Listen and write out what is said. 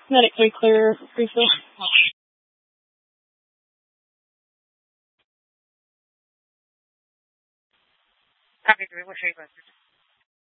medically clear refill. Copy 3. We'll show you both.